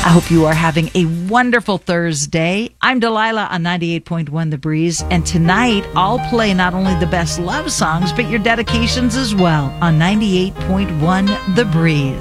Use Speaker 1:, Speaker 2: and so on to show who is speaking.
Speaker 1: I hope you are having a wonderful Thursday. I'm Delilah on 98.1 The Breeze, and tonight I'll play not only the best love songs, but your dedications as well on 98.1 The Breeze.